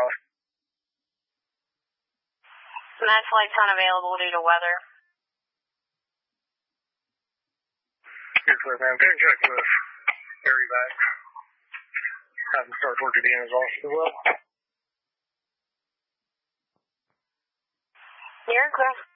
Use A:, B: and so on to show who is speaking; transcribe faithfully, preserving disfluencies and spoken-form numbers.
A: cross.
B: Med flight's unavailable due to weather.
A: You're clear, man. Go and check with Harry back. Have him start working in his office as well.
B: You're clear.